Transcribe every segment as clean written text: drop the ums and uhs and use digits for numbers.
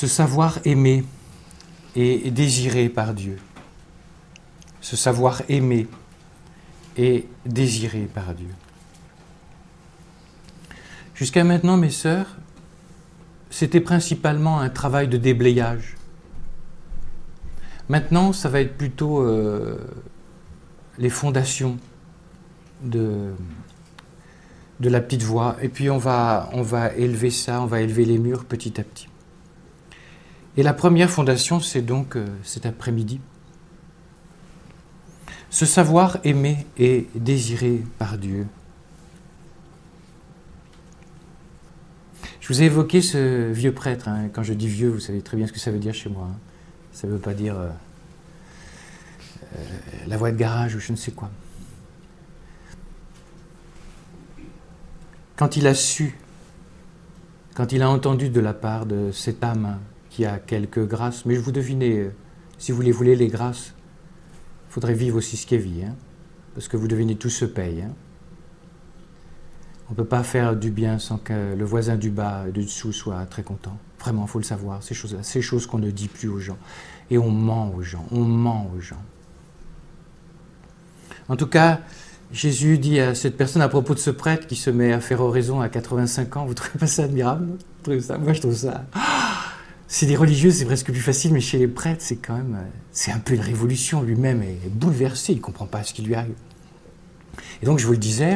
se savoir aimé et désiré par Dieu. Se savoir aimé et désiré par Dieu. Jusqu'à maintenant, mes sœurs, c'était principalement un travail de déblayage. Maintenant, ça va être plutôt les fondations de la petite voix. Et puis on va élever ça, on va élever les murs petit à petit. Et la première fondation, c'est donc cet après-midi. Se savoir aimé et désiré par Dieu. Je vous ai évoqué ce vieux prêtre. Hein. Quand je dis vieux, vous savez très bien ce que ça veut dire chez moi. Hein. Ça ne veut pas dire la voix de garage ou je ne sais quoi. Quand il a su, quand il a entendu de la part de cette âme qui a quelques grâces, mais vous devinez, si vous les voulez, les grâces, il faudrait vivre aussi ce qu'est vie, hein, parce que vous devinez, tout se paye. Hein. On ne peut pas faire du bien sans que le voisin du bas et du dessous soit très content. Vraiment, il faut le savoir, ces choses qu'on ne dit plus aux gens. Et on ment aux gens, on ment aux gens. En tout cas, Jésus dit à cette personne à propos de ce prêtre qui se met à faire oraison à 85 ans, vous trouvez pas ça admirable? Moi, je trouve ça... C'est des religieux, c'est presque plus facile, mais chez les prêtres, c'est quand même... C'est un peu une révolution, lui-même est bouleversé, il ne comprend pas ce qui lui arrive. Et donc, je vous le disais,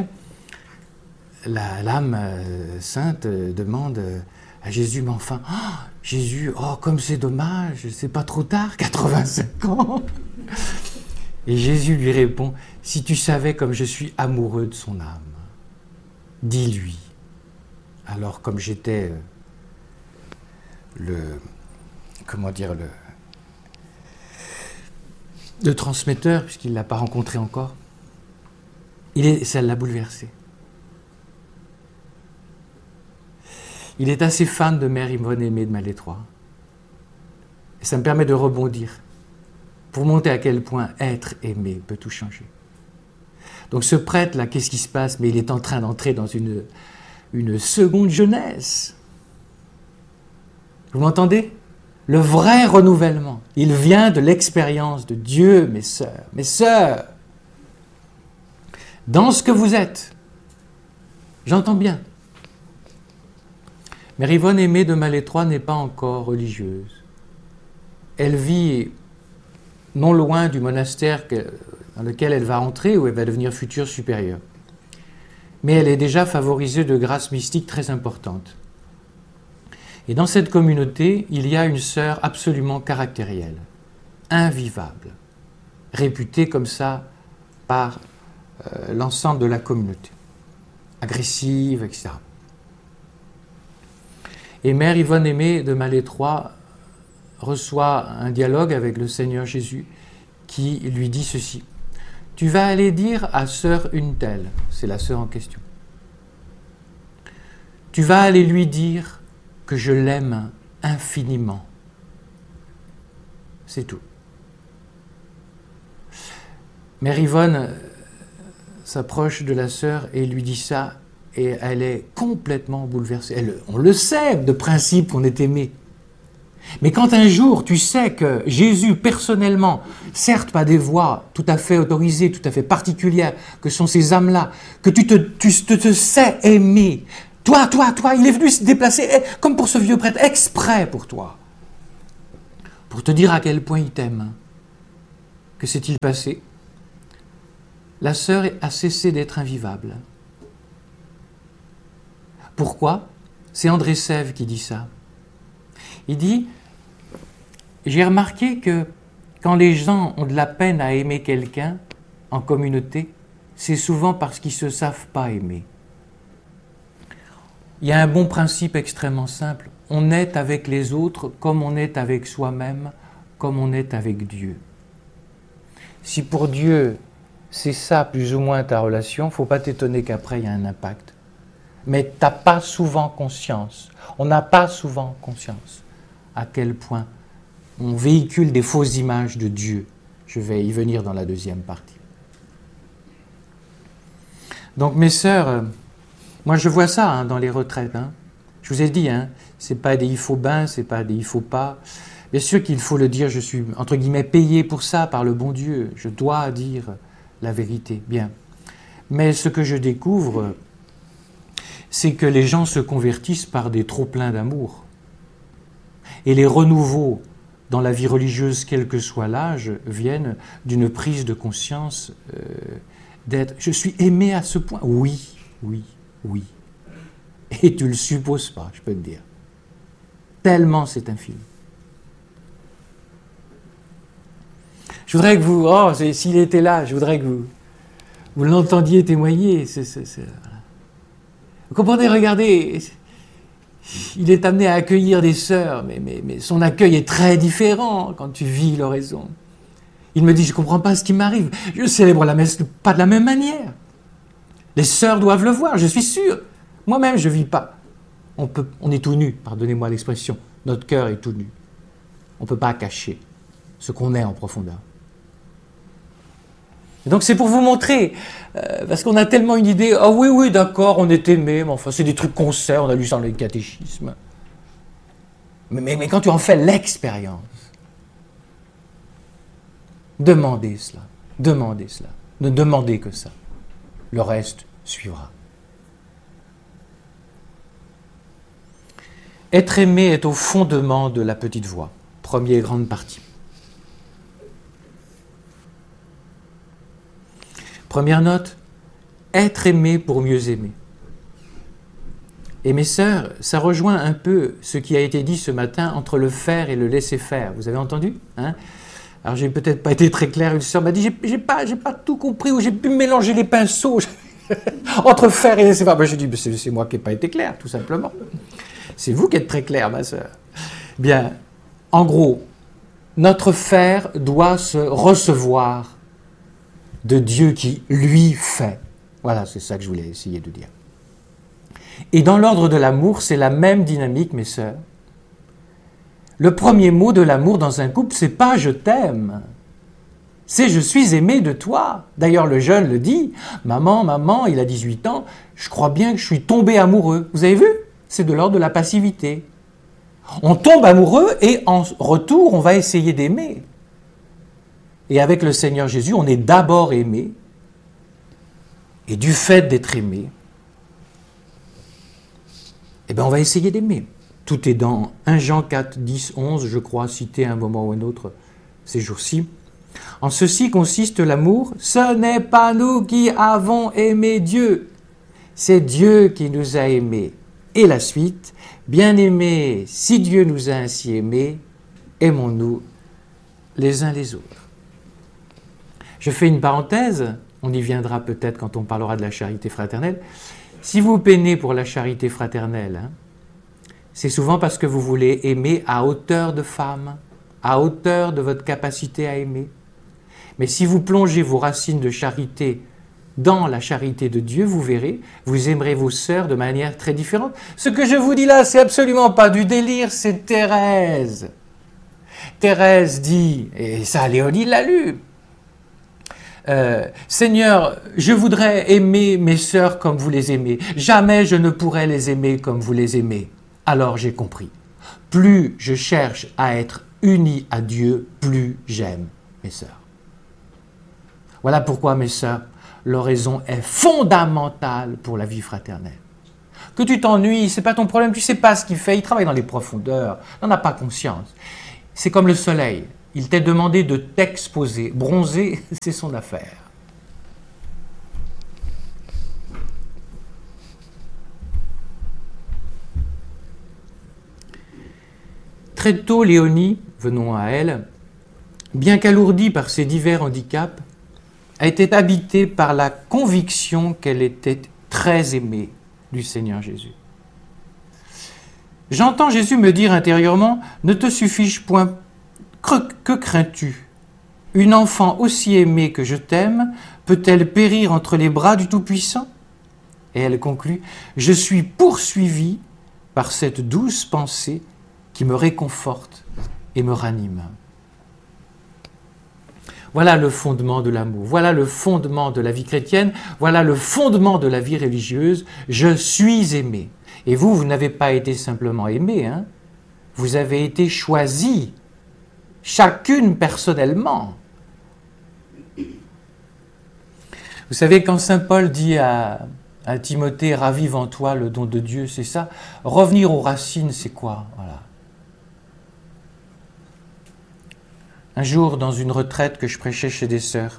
l'âme sainte demande à Jésus, mais enfin, Jésus, comme c'est dommage, c'est pas trop tard, 85 ans. Et Jésus lui répond, si tu savais comme je suis amoureux de son âme, dis-lui. Alors, comme j'étais le transmetteur, puisqu'il ne l'a pas rencontré encore, ça l'a bouleversé. Il est assez fan de Mère Yvonne Aimée de Malétroit. Et ça me permet de rebondir pour montrer à quel point être aimé peut tout changer. Donc ce prêtre-là, qu'est-ce qui se passe? Mais il est en train d'entrer dans une seconde jeunesse. Vous m'entendez? Le vrai renouvellement, il vient de l'expérience de Dieu, mes sœurs, dans ce que vous êtes. J'entends bien. Mère Yvonne Aimée de Malétroit n'est pas encore religieuse. Elle vit non loin du monastère dans lequel elle va entrer, où elle va devenir future supérieure. Mais elle est déjà favorisée de grâces mystiques très importantes. Et dans cette communauté, il y a une sœur absolument caractérielle, invivable, réputée comme ça par l'ensemble de la communauté, agressive, etc. Et Mère Yvonne Aimée de Malétroit reçoit un dialogue avec le Seigneur Jésus qui lui dit ceci. Tu vas aller dire à sœur une telle, c'est la sœur en question. Tu vas aller lui dire que je l'aime infiniment. C'est tout. Mère Yvonne s'approche de la sœur et lui dit ça, et elle est complètement bouleversée. On le sait de principe qu'on est aimé. Mais quand un jour tu sais que Jésus personnellement, certes pas des voix tout à fait autorisées, tout à fait particulières, que sont ces âmes-là, que tu te sais aimé, toi, il est venu se déplacer, comme pour ce vieux prêtre, exprès pour toi, pour te dire à quel point il t'aime. Que s'est-il passé? La sœur a cessé d'être invivable. Pourquoi? C'est André Sève qui dit ça. Il dit, j'ai remarqué que quand les gens ont de la peine à aimer quelqu'un en communauté, c'est souvent parce qu'ils ne se savent pas aimer. Il y a un bon principe extrêmement simple. On est avec les autres comme on est avec soi-même, comme on est avec Dieu. Si pour Dieu, c'est ça plus ou moins ta relation, il ne faut pas t'étonner qu'après il y a un impact. Mais tu n'as pas souvent conscience, on n'a pas souvent conscience à quel point on véhicule des fausses images de Dieu. Je vais y venir dans la deuxième partie. Donc mes sœurs, moi je vois ça dans les retraites. Je vous ai dit, c'est pas des il faut ben, c'est pas des il faut pas. Bien sûr qu'il faut le dire, je suis entre guillemets payé pour ça par le bon Dieu, je dois dire la vérité, bien. Mais ce que je découvre, c'est que les gens se convertissent par des trop-pleins d'amour. Et les renouveaux dans la vie religieuse, quel que soit l'âge, viennent d'une prise de conscience d'être « je suis aimé à ce point ». Oui, oui, oui. Et tu ne le supposes pas, je peux te dire. Tellement c'est infime. Je voudrais que vous, s'il était là, je voudrais que vous l'entendiez témoigner. Voilà. Vous comprenez, regardez, il est amené à accueillir des sœurs, mais son accueil est très différent quand tu vis l'oraison. Il me dit, je ne comprends pas ce qui m'arrive, je célèbre la messe pas de la même manière. Les sœurs doivent le voir, je suis sûr. Moi-même, je ne vis pas. On est tout nu, pardonnez-moi l'expression. Notre cœur est tout nu. On ne peut pas cacher ce qu'on est en profondeur. Et donc c'est pour vous montrer, parce qu'on a tellement une idée, ah oui, d'accord, on est aimé, mais enfin c'est des trucs qu'on sait, on a lu ça dans le catéchisme. Mais quand tu en fais l'expérience, demandez cela, ne demandez que ça, le reste suivra. Être aimé est au fondement de la petite voix, première grande partie. Première note, être aimé pour mieux aimer. Et mes sœurs, ça rejoint un peu ce qui a été dit ce matin entre le faire et le laisser faire. Vous avez entendu, hein? Alors j'ai peut-être pas été très clair, une sœur m'a dit j'ai pas tout compris, ou j'ai pu mélanger les pinceaux entre faire et laisser faire. J'ai dit c'est moi qui n'ai pas été clair, tout simplement. C'est vous qui êtes très clair, ma sœur. Bien, en gros, notre faire doit se recevoir de Dieu qui lui fait. Voilà, c'est ça que je voulais essayer de dire. Et dans l'ordre de l'amour, c'est la même dynamique, mes sœurs. Le premier mot de l'amour dans un couple, c'est pas « je t'aime », c'est « je suis aimé de toi ». D'ailleurs, le jeune le dit, « Maman, il a 18 ans, je crois bien que je suis tombé amoureux ». Vous avez vu? C'est de l'ordre de la passivité. On tombe amoureux et en retour, on va essayer d'aimer. Et avec le Seigneur Jésus, on est d'abord aimé. Et du fait d'être aimé, on va essayer d'aimer. Tout est dans 1 Jean 4, 10, 11, je crois, cité à un moment ou un autre ces jours-ci. En ceci consiste l'amour, ce n'est pas nous qui avons aimé Dieu, c'est Dieu qui nous a aimés. Et la suite, bien-aimés, si Dieu nous a ainsi aimés, aimons-nous les uns les autres. Je fais une parenthèse, on y viendra peut-être quand on parlera de la charité fraternelle. Si vous peinez pour la charité fraternelle, c'est souvent parce que vous voulez aimer à hauteur de femme, à hauteur de votre capacité à aimer. Mais si vous plongez vos racines de charité dans la charité de Dieu, vous verrez, vous aimerez vos sœurs de manière très différente. Ce que je vous dis là, c'est absolument pas du délire, c'est Thérèse. Thérèse dit, et ça Léonie l'a lu, Seigneur, je voudrais aimer mes sœurs comme vous les aimez. Jamais je ne pourrai les aimer comme vous les aimez. Alors j'ai compris. Plus je cherche à être uni à Dieu, plus j'aime mes sœurs. Voilà pourquoi, mes sœurs, l'oraison est fondamentale pour la vie fraternelle. Que tu t'ennuies, c'est pas ton problème, tu sais pas ce qu'il fait, il travaille dans les profondeurs, n'en as pas conscience. C'est comme le soleil. Il t'est demandé de t'exposer. Bronzer, c'est son affaire. Très tôt, Léonie, venons à elle, bien qu'alourdie par ses divers handicaps, a été habitée par la conviction qu'elle était très aimée du Seigneur Jésus. J'entends Jésus me dire intérieurement, « Ne te suffis-je point ? Que crains-tu ? Une enfant aussi aimée que je t'aime, peut-elle périr entre les bras du Tout-Puissant ?» Et elle conclut, « Je suis poursuivie par cette douce pensée qui me réconforte et me ranime. » Voilà le fondement de l'amour, voilà le fondement de la vie chrétienne, voilà le fondement de la vie religieuse. Je suis aimé. Et vous, vous n'avez pas été simplement aimés, hein? Vous avez été choisis, chacune personnellement. Vous savez, quand saint Paul dit à Timothée, ravive en toi le don de Dieu, c'est ça. Revenir aux racines, c'est quoi? Voilà. Un jour, dans une retraite que je prêchais chez des sœurs,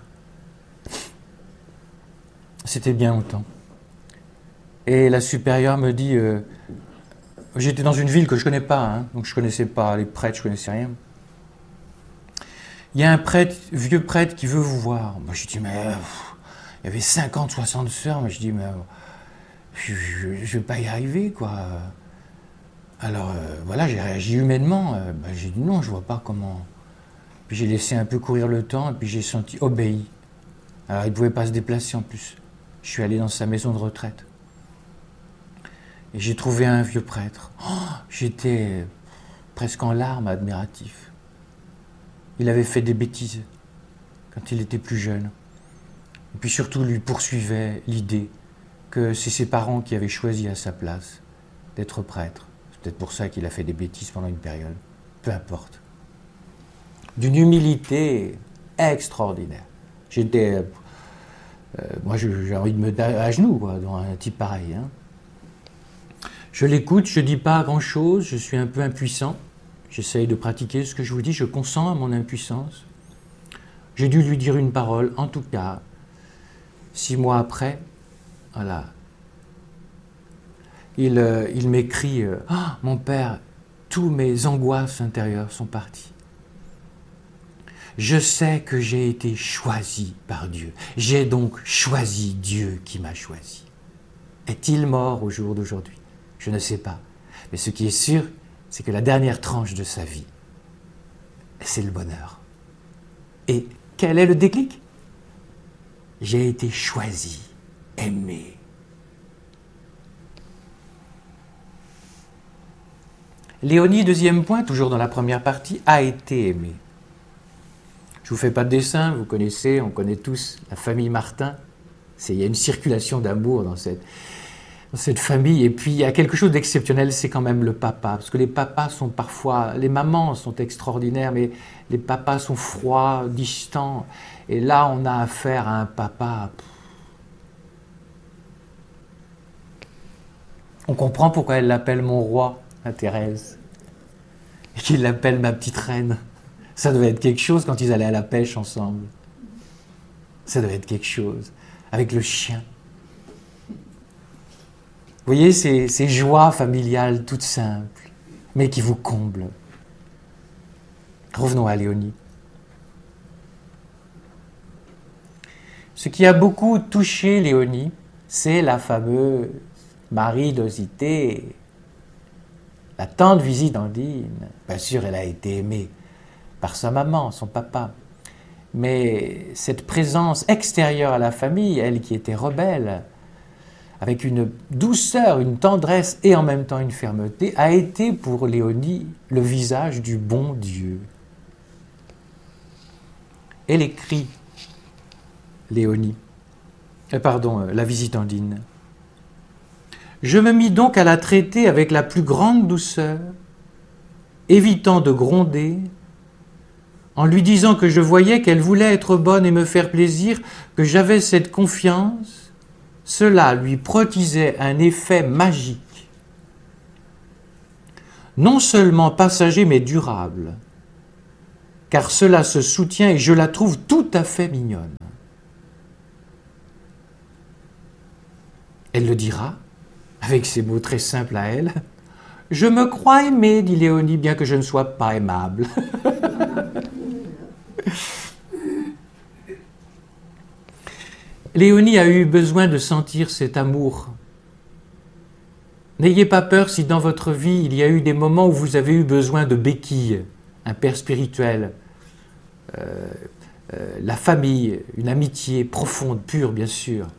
c'était bien longtemps. Et la supérieure me dit, j'étais dans une ville que je ne connais pas, hein, donc je ne connaissais pas les prêtres, je ne connaissais rien. Il y a un prêtre, vieux prêtre qui veut vous voir. Moi, je dis, mais il y avait 50, 60 sœurs, mais je dis, mais je ne vais pas y arriver, quoi. Alors, voilà, j'ai réagi humainement. J'ai dit, non, je ne vois pas comment. Puis j'ai laissé un peu courir le temps, et puis j'ai senti obéi. Alors, il ne pouvait pas se déplacer en plus. Je suis allé dans sa maison de retraite. Et j'ai trouvé un vieux prêtre. Oh, j'étais presque en larmes, admiratif. Il avait fait des bêtises quand il était plus jeune. Et puis surtout, lui poursuivait l'idée que c'est ses parents qui avaient choisi à sa place d'être prêtre. C'est peut-être pour ça qu'il a fait des bêtises pendant une période. Peu importe. D'une humilité extraordinaire. J'étais... moi, j'ai envie de me mettre à genoux, quoi, dans un type pareil. Hein. Je l'écoute, je ne dis pas grand-chose, je suis un peu impuissant. J'essaye de pratiquer ce que je vous dis, je consens à mon impuissance. J'ai dû lui dire une parole, en tout cas, 6 mois après, voilà. Il m'écrit « Ah, mon père, tous mes angoisses intérieures sont parties. Je sais que j'ai été choisi par Dieu. J'ai donc choisi Dieu qui m'a choisi. Est-il mort au jour d'aujourd'hui? Je ne sais pas. Mais ce qui est sûr, c'est que la dernière tranche de sa vie, c'est le bonheur. Et quel est le déclic? J'ai été choisi, aimé. Léonie, deuxième point, toujours dans la première partie, a été aimé. Je ne vous fais pas de dessin, vous connaissez, on connaît tous la famille Martin. Il y a une circulation d'amour dans cette famille. Et puis il y a quelque chose d'exceptionnel, c'est quand même le papa. Parce que les papas sont parfois, les mamans sont extraordinaires, mais les papas sont froids, distants. Et là, on a affaire à un papa. On comprend pourquoi elle l'appelle mon roi, à Thérèse. Et qu'il l'appelle ma petite reine. Ça devait être quelque chose quand ils allaient à la pêche ensemble. Ça devait être quelque chose. Avec le chien. Vous voyez, ces joies familiales toutes simples, mais qui vous comblent. Revenons à Léonie. Ce qui a beaucoup touché Léonie, c'est la fameuse Marie d'Osité, la tante Visitandine. Bien sûr, elle a été aimée par sa maman, son papa. Mais cette présence extérieure à la famille, elle qui était rebelle, avec une douceur, une tendresse et en même temps une fermeté, a été pour Léonie le visage du bon Dieu. Elle écrit, Léonie, la Visitandine. Je me mis donc à la traiter avec la plus grande douceur, évitant de gronder, en lui disant que je voyais qu'elle voulait être bonne et me faire plaisir, que j'avais cette confiance. Cela lui produisait un effet magique, non seulement passager mais durable, car cela se soutient et je la trouve tout à fait mignonne. Elle le dira, avec ces mots très simples à elle. « Je me crois aimée, dit Léonie, bien que je ne sois pas aimable. » Léonie a eu besoin de sentir cet amour. N'ayez pas peur si dans votre vie, il y a eu des moments où vous avez eu besoin de béquilles, un père spirituel, la famille, une amitié profonde, pure, bien sûr.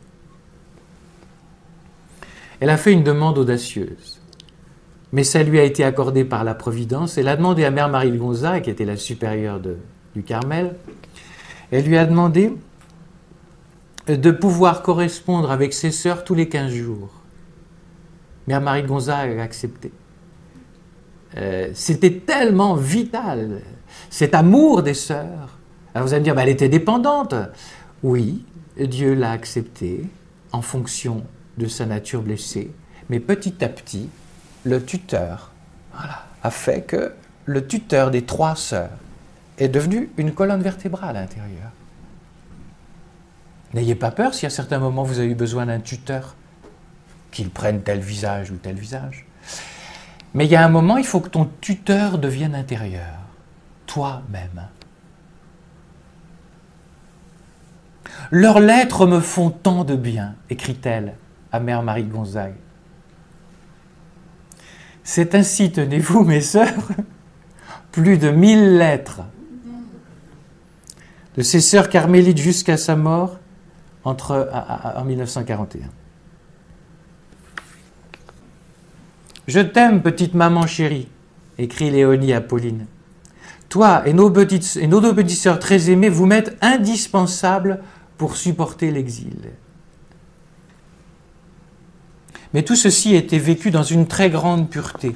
Elle a fait une demande audacieuse, mais ça lui a été accordé par la Providence. Elle a demandé à Mère Marie de Gonzague, qui était la supérieure du Carmel, elle lui a demandé de pouvoir correspondre avec ses sœurs tous les 15 jours. Mère Marie de Gonzague a accepté. C'était tellement vital, cet amour des sœurs. Alors vous allez me dire, elle était dépendante. Oui, Dieu l'a acceptée en fonction de sa nature blessée. Mais petit à petit, le tuteur a fait que le tuteur des 3 sœurs est devenu une colonne vertébrale à l'intérieur. N'ayez pas peur si à certains moments vous avez eu besoin d'un tuteur, qu'il prenne tel visage ou tel visage. Mais il y a un moment, il faut que ton tuteur devienne intérieur, toi-même. Leurs lettres me font tant de bien, écrit-elle à Mère Marie de Gonzague. C'est ainsi, tenez-vous mes sœurs, plus de 1000 lettres de ces sœurs carmélites jusqu'à sa mort en 1941. Je t'aime, petite maman chérie, écrit Léonie à Pauline. Toi et nos deux petites sœurs très aimées vous m'êtes indispensables pour supporter l'exil. Mais tout ceci était vécu dans une très grande pureté.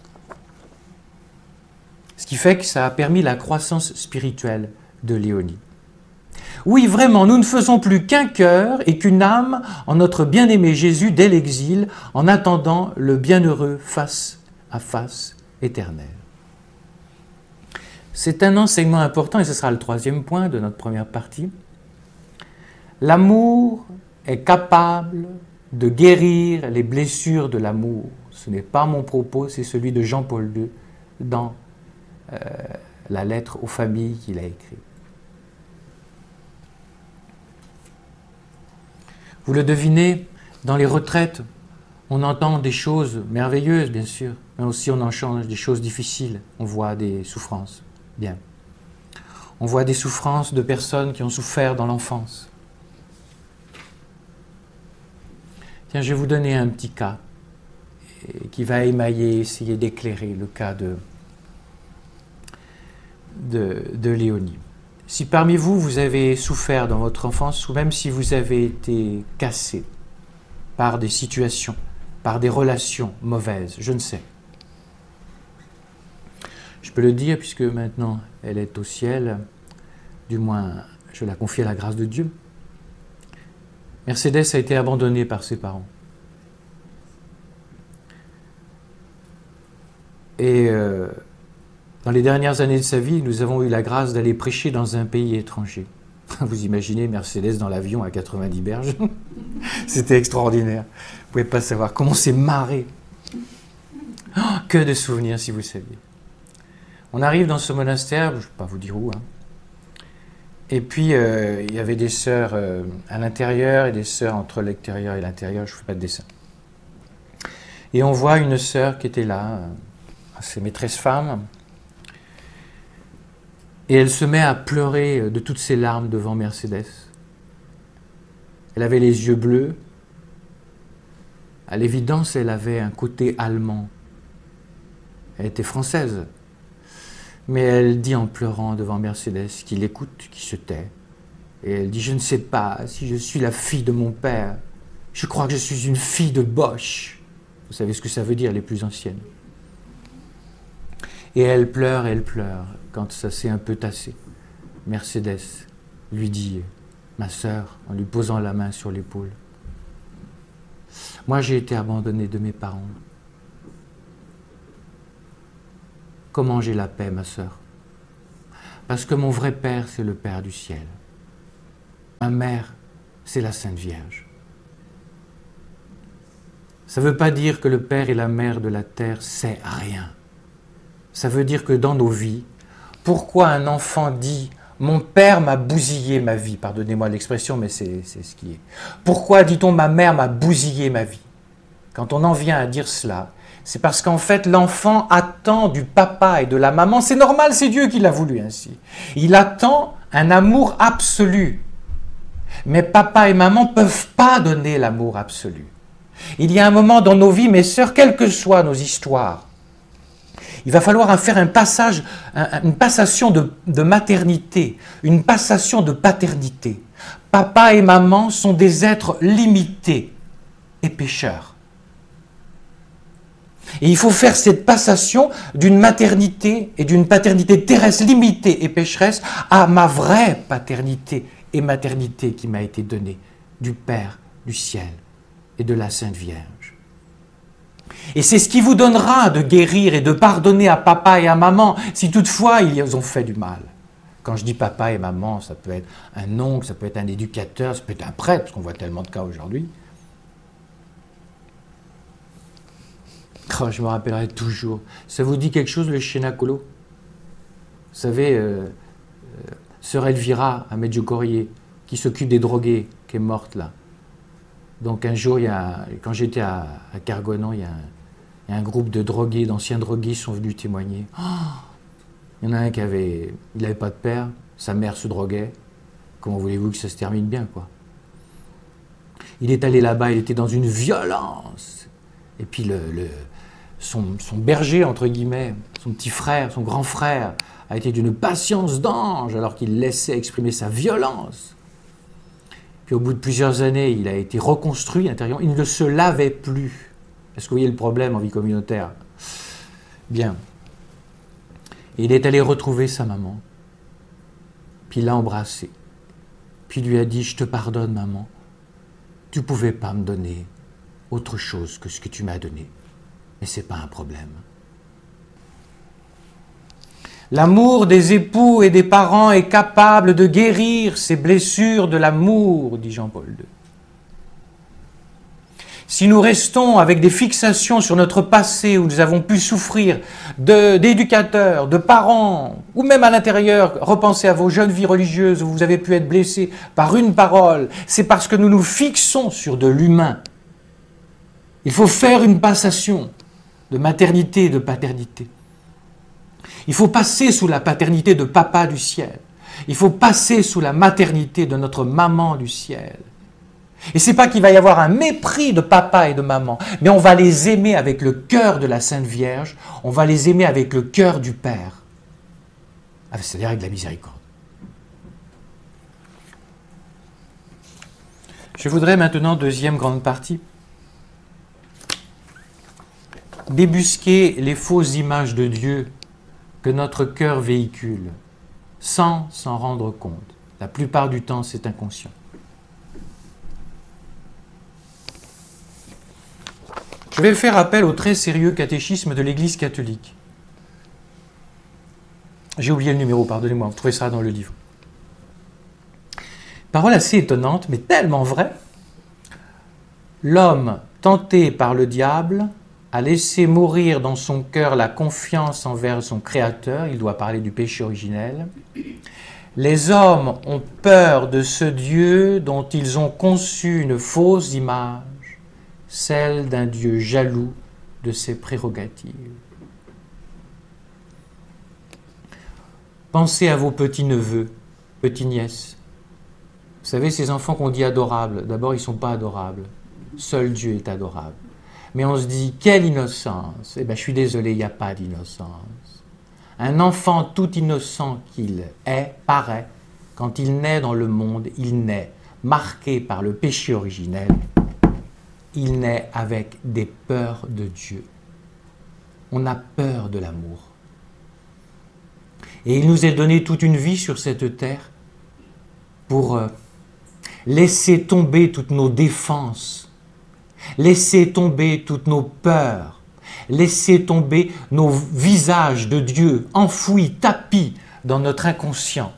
Ce qui fait que ça a permis la croissance spirituelle de Léonie. Oui, vraiment, nous ne faisons plus qu'un cœur et qu'une âme en notre bien-aimé Jésus dès l'exil, en attendant le bienheureux face à face éternel. C'est un enseignement important, et ce sera le 3e point de notre première partie. L'amour est capable de guérir les blessures de l'amour. Ce n'est pas mon propos, c'est celui de Jean-Paul II dans la lettre aux familles qu'il a écrite. Vous le devinez, dans les retraites, on entend des choses merveilleuses, bien sûr, mais aussi on entend des choses difficiles. On voit des souffrances. Bien. On voit des souffrances de personnes qui ont souffert dans l'enfance. Tiens, je vais vous donner un petit cas qui va essayer d'éclairer le cas de Léonie. Si parmi vous, vous avez souffert dans votre enfance, ou même si vous avez été cassé par des situations, par des relations mauvaises, je ne sais. Je peux le dire puisque maintenant elle est au ciel, du moins je la confie à la grâce de Dieu. Mercedes a été abandonnée par ses parents. Et dans les dernières années de sa vie, nous avons eu la grâce d'aller prêcher dans un pays étranger. Vous imaginez Mercedes dans l'avion à 90 berges. C'était extraordinaire. Vous ne pouvez pas savoir comment on s'est marré. Oh, que de souvenirs, si vous saviez. On arrive dans ce monastère, je ne vais pas vous dire où, hein. Et puis il y avait des sœurs à l'intérieur et des sœurs entre l'extérieur et l'intérieur, je ne fais pas de dessin. Et on voit une sœur qui était là, ses maîtresses femmes, et elle se met à pleurer de toutes ses larmes devant Mercedes. Elle avait les yeux bleus. À l'évidence, elle avait un côté allemand. Elle était française. Mais elle dit en pleurant devant Mercedes qu'il écoute, qu'il se tait. Et elle dit, je ne sais pas si je suis la fille de mon père. Je crois que je suis une fille de Bosch. Vous savez ce que ça veut dire, les plus anciennes. Et elle pleure, quand ça s'est un peu tassé. Mercedes lui dit, ma sœur, en lui posant la main sur l'épaule, moi j'ai été abandonnée de mes parents. Comment j'ai la paix, ma sœur? Parce que mon vrai père, c'est le Père du ciel. Ma mère, c'est la Sainte Vierge. Ça ne veut pas dire que le Père et la Mère de la terre, c'est rien. Ça veut dire que dans nos vies, pourquoi un enfant dit « Mon père m'a bousillé ma vie », pardonnez-moi l'expression, mais c'est ce qui est. Pourquoi dit-on « Ma mère m'a bousillé ma vie » ? Quand on en vient à dire cela, c'est parce qu'en fait, l'enfant attend du papa et de la maman. C'est normal, c'est Dieu qui l'a voulu ainsi. Il attend un amour absolu. Mais papa et maman ne peuvent pas donner l'amour absolu. Il y a un moment dans nos vies, mes sœurs, quelles que soient nos histoires, il va falloir faire un passage, une passation de maternité, une passation de paternité. Papa et maman sont des êtres limités et pécheurs. Et il faut faire cette passation d'une maternité et d'une paternité terrestre limitée et pécheresse à ma vraie paternité et maternité qui m'a été donnée du Père du ciel et de la Sainte Vierge. Et c'est ce qui vous donnera de guérir et de pardonner à papa et à maman si toutefois ils ont fait du mal. Quand je dis papa et maman, ça peut être un oncle, ça peut être un éducateur, ça peut être un prêtre, parce qu'on voit tellement de cas aujourd'hui. Oh, je me rappellerai toujours. Ça vous dit quelque chose, le Chénacolo? Vous savez, sœur Elvira à Medjugorje, qui s'occupe des drogués, qui est morte là. Donc un jour, quand j'étais à Cargonan, il y a un groupe de drogués, d'anciens drogués sont venus témoigner. Oh, il y en a un il n'avait pas de père, sa mère se droguait. Comment voulez-vous que ça se termine bien, quoi? Il est allé là-bas, il était dans une violence. Et puis son berger, entre guillemets, son petit frère, son grand frère, a été d'une patience d'ange alors qu'il laissait exprimer sa violence. Puis au bout de plusieurs années, il a été reconstruit intérieurement. Il ne se lavait plus. Est-ce que vous voyez le problème en vie communautaire? Bien. Et il est allé retrouver sa maman. Puis il l'a embrassée. Puis il lui a dit « Je te pardonne, maman. Tu ne pouvais pas me donner autre chose que ce que tu m'as donné. Mais ce n'est pas un problème. » L'amour des époux et des parents est capable de guérir ces blessures de l'amour, dit Jean-Paul II. Si nous restons avec des fixations sur notre passé où nous avons pu souffrir d'éducateurs, de parents, ou même à l'intérieur, repensez à vos jeunes vies religieuses où vous avez pu être blessés par une parole, c'est parce que nous nous fixons sur de l'humain. Il faut faire une passation de maternité et de paternité. Il faut passer sous la paternité de Papa du ciel. Il faut passer sous la maternité de notre maman du ciel. Et ce n'est pas qu'il va y avoir un mépris de papa et de maman, mais on va les aimer avec le cœur de la Sainte Vierge, on va les aimer avec le cœur du Père, c'est-à-dire avec la miséricorde. Je voudrais maintenant, deuxième grande partie, débusquer les fausses images de Dieu que notre cœur véhicule, sans s'en rendre compte. La plupart du temps, c'est inconscient. Je vais faire appel au très sérieux catéchisme de l'Église catholique. J'ai oublié le numéro, pardonnez-moi, vous trouvez ça dans le livre. Parole assez étonnante, mais tellement vraie. L'homme, tenté par le diable, a laissé mourir dans son cœur la confiance envers son Créateur, il doit parler du péché originel. Les hommes ont peur de ce Dieu dont ils ont conçu une fausse image, celle d'un Dieu jaloux de ses prérogatives. Pensez à vos petits-neveux, petites-nièces. Vous savez, ces enfants qu'on dit adorables, d'abord ils ne sont pas adorables. Seul Dieu est adorable. Mais on se dit, quelle innocence! Eh bien, je suis désolé, il n'y a pas d'innocence. Un enfant tout innocent qu'il est, paraît, quand il naît dans le monde, il naît marqué par le péché originel. Il naît avec des peurs de Dieu. On a peur de l'amour. Et il nous est donné toute une vie sur cette terre pour laisser tomber toutes nos défenses, laisser tomber toutes nos peurs, laisser tomber nos visages de Dieu enfouis, tapis dans notre inconscient.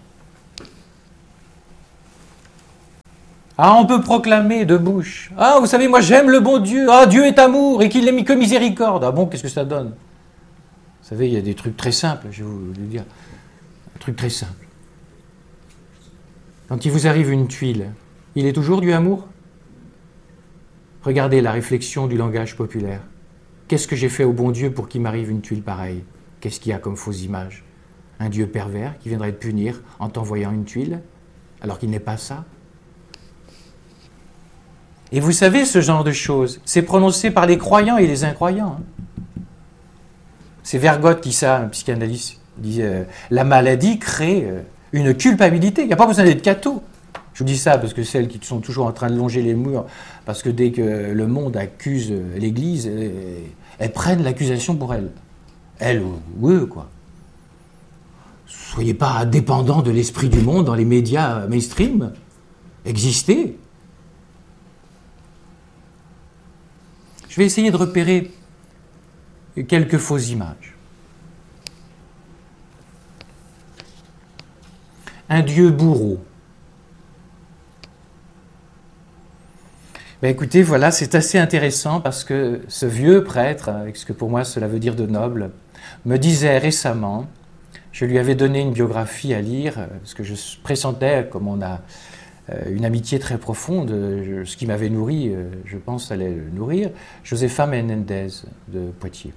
Ah, on peut proclamer de bouche. Ah, vous savez, moi j'aime le bon Dieu. Ah, Dieu est amour et qu'il n'est mis que miséricorde. Ah bon, qu'est-ce que ça donne? Vous savez, il y a des trucs très simples, je vais vous le dire. Un truc très simple. Quand il vous arrive une tuile, il est toujours du amour? Regardez la réflexion du langage populaire. Qu'est-ce que j'ai fait au bon Dieu pour qu'il m'arrive une tuile pareille? Qu'est-ce qu'il y a comme fausse image? Un Dieu pervers qui viendrait te punir en t'envoyant une tuile, alors qu'il n'est pas ça? Et vous savez, ce genre de choses, c'est prononcé par les croyants et les incroyants. C'est Vergotte qui ça, un psychanalyste, dit la maladie crée une culpabilité. Il n'y a pas besoin d'être catho. Je vous dis ça parce que celles qui sont toujours en train de longer les murs, parce que dès que le monde accuse l'Église, elles prennent l'accusation pour elles. Elles ou eux, quoi. Soyez pas dépendants de l'esprit du monde dans les médias mainstream. Existez. Je vais essayer de repérer quelques fausses images. Un Dieu bourreau. Ben écoutez, voilà, c'est assez intéressant parce que ce vieux prêtre, avec ce que pour moi cela veut dire de noble, me disait récemment, je lui avais donné une biographie à lire, parce que je pressentais, comme on a une amitié très profonde, ce qui m'avait nourri, je pense, allait le nourrir, Josefa Menendez de Poitiers.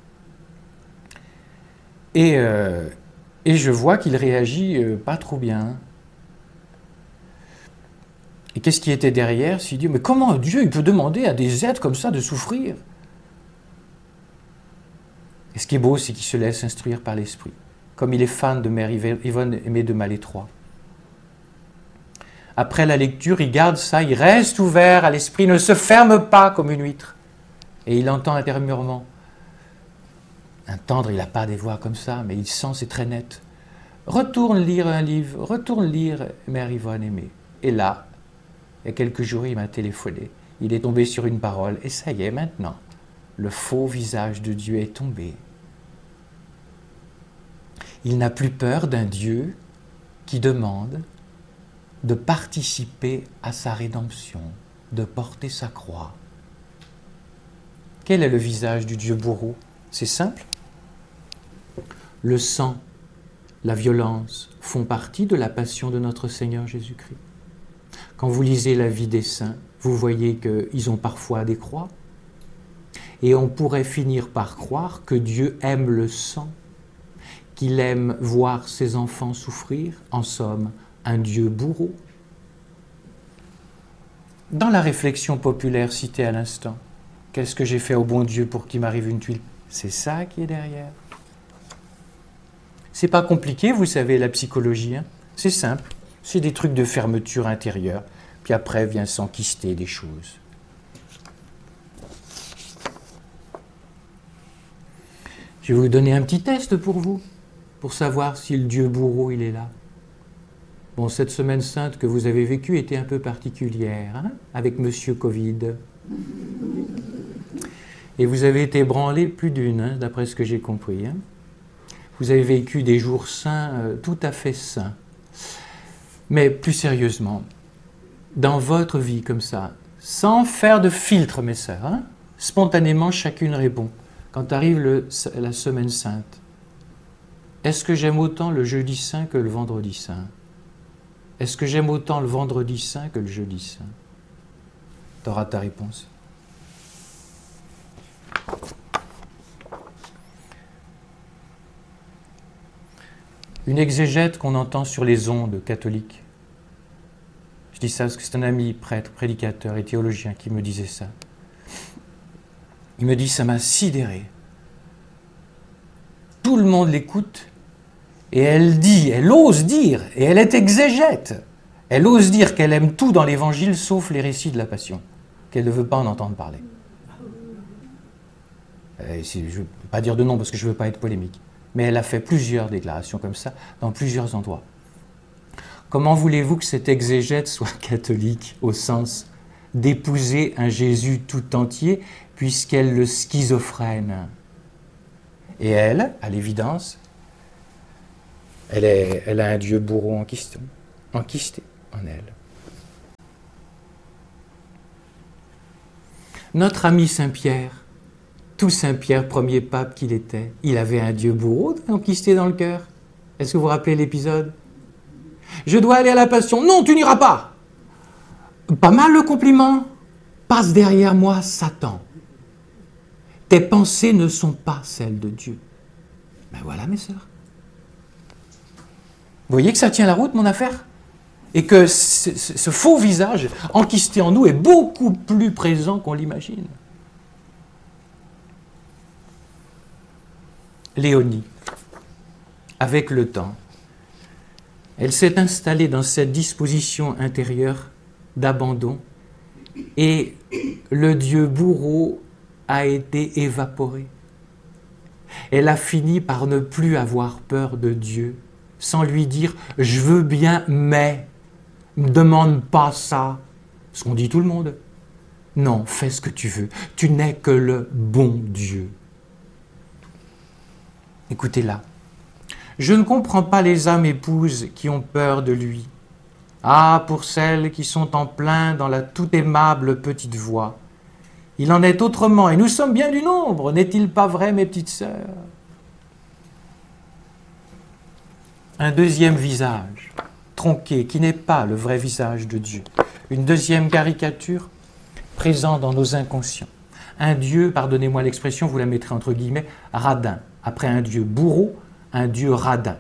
Et je vois qu'il réagit pas trop bien. Et qu'est-ce qui était derrière? S'il dit, mais comment Dieu il peut demander à des êtres comme ça de souffrir? Et ce qui est beau, c'est qu'il se laisse instruire par l'Esprit, comme il est fan de Mère Yvonne Aimée de Malétroit. Après la lecture, il garde ça, il reste ouvert à l'Esprit, ne se ferme pas comme une huître. Et il entend intérieurement. Entendre, il n'a pas des voix comme ça, mais il sent, c'est très net. Retourne lire un livre, retourne lire Mère Yvonne Aimée. Et là, il y a quelques jours, il m'a téléphoné. Il est tombé sur une parole. Et ça y est, maintenant, le faux visage de Dieu est tombé. Il n'a plus peur d'un Dieu qui demande de participer à sa rédemption, de porter sa croix. Quel est le visage du Dieu bourreau? C'est simple. Le sang, la violence font partie de la passion de notre Seigneur Jésus-Christ. Quand vous lisez la vie des saints, vous voyez qu'ils ont parfois des croix. Et on pourrait finir par croire que Dieu aime le sang, qu'il aime voir ses enfants souffrir, en somme, un Dieu bourreau. Dans la réflexion populaire citée à l'instant, qu'est-ce que j'ai fait au bon Dieu pour qu'il m'arrive une tuile? C'est ça qui est derrière. C'est pas compliqué, vous savez, la psychologie. Hein, c'est simple. C'est des trucs de fermeture intérieure. Puis après vient s'enquister des choses. Je vais vous donner un petit test pour vous, pour savoir si le Dieu bourreau, il est là. Bon, cette semaine sainte que vous avez vécue était un peu particulière, hein, avec Monsieur Covid. Et vous avez été branlé plus d'une, hein, d'après ce que j'ai compris. Hein. Vous avez vécu des jours saints, tout à fait saints. Mais plus sérieusement, dans votre vie comme ça, sans faire de filtre, mes sœurs, hein, spontanément, chacune répond. Quand arrive la semaine sainte, est-ce que j'aime autant le jeudi saint que le vendredi saint? Est-ce que j'aime autant le vendredi saint que le jeudi saint? Tu auras ta réponse. Une exégète qu'on entend sur les ondes catholiques. Je dis ça parce que c'est un ami prêtre, prédicateur et théologien qui me disait ça. Il me dit, ça m'a sidéré. Tout le monde l'écoute et elle dit, elle ose dire, et elle est exégète, elle ose dire qu'elle aime tout dans l'Évangile sauf les récits de la Passion, qu'elle ne veut pas en entendre parler. Je ne veux pas dire de nom parce que je ne veux pas être polémique. Mais elle a fait plusieurs déclarations comme ça dans plusieurs endroits. Comment voulez-vous que cette exégète soit catholique au sens d'épouser un Jésus tout entier puisqu'elle le schizophrène? Et elle, à l'évidence, elle a un Dieu bourreau enquisté en elle. Notre ami Saint-Pierre, tout Saint-Pierre, premier pape qu'il était, il avait un Dieu bourreau enquisté dans le cœur. Est-ce que vous vous rappelez l'épisode? Je dois aller à la Passion. Non, tu n'iras pas. Pas mal le compliment. Passe derrière moi, Satan. Tes pensées ne sont pas celles de Dieu. Ben voilà, mes sœurs. Vous voyez que ça tient la route, mon affaire? Et que ce faux visage enquisté en nous est beaucoup plus présent qu'on l'imagine. Léonie, avec le temps, elle s'est installée dans cette disposition intérieure d'abandon et le Dieu bourreau a été évaporée. Elle a fini par ne plus avoir peur de Dieu, sans lui dire « je veux bien, mais ne me demande pas ça », ce qu'on dit tout le monde. Non, fais ce que tu veux, tu n'es que le bon Dieu. Écoutez-la. Je ne comprends pas les âmes épouses qui ont peur de lui. Ah, pour celles qui sont en plein dans la tout aimable petite voix. Il en est autrement, et nous sommes bien du nombre, n'est-il pas vrai, mes petites sœurs? Un deuxième visage, tronqué, qui n'est pas le vrai visage de Dieu. Une deuxième caricature, présente dans nos inconscients. Un Dieu, pardonnez-moi l'expression, vous la mettrez entre guillemets, radin. Après un Dieu bourreau, un Dieu radin.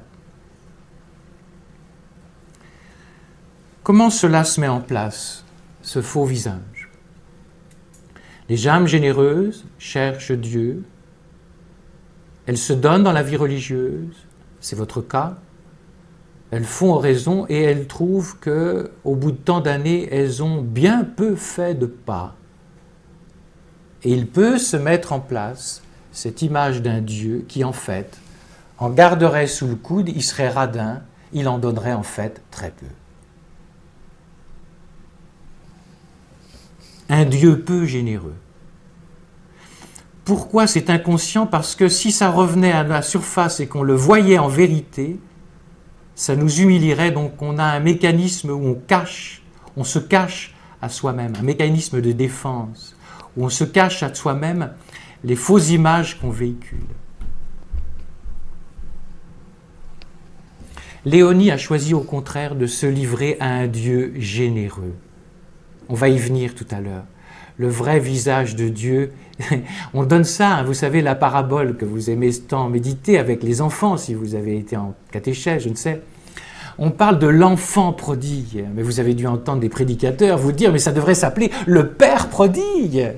Comment cela se met en place, ce faux visage? Les âmes généreuses cherchent Dieu, elles se donnent dans la vie religieuse, c'est votre cas, elles font oraison et elles trouvent qu'au bout de tant d'années, elles ont bien peu fait de pas. Et il peut se mettre en place cette image d'un Dieu qui, en fait, en garderait sous le coude, il serait radin, il en donnerait en fait très peu. Un Dieu peu généreux. Pourquoi c'est inconscient? Parce que si ça revenait à la surface et qu'on le voyait en vérité, ça nous humilierait, donc on a un mécanisme où on se cache à soi-même, un mécanisme de défense, où on se cache à soi-même les fausses images qu'on véhicule. Léonie a choisi au contraire de se livrer à un Dieu généreux. On va y venir tout à l'heure. Le vrai visage de Dieu, on donne ça, hein, vous savez, la parabole que vous aimez tant méditer avec les enfants, si vous avez été en catéchèse, je ne sais. On parle de l'enfant prodigue, mais vous avez dû entendre des prédicateurs vous dire, mais ça devrait s'appeler le Père prodigue.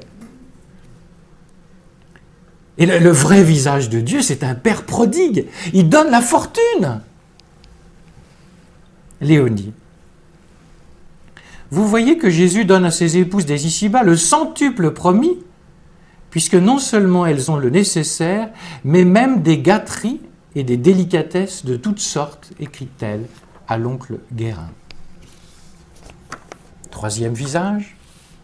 Et le vrai visage de Dieu, c'est un Père prodigue. Il donne la fortune. Léonie. Vous voyez que Jésus donne à ses épouses des ici-bas le centuple promis, puisque non seulement elles ont le nécessaire, mais même des gâteries et des délicatesses de toutes sortes, écrit-elle à l'oncle Guérin. Troisième visage.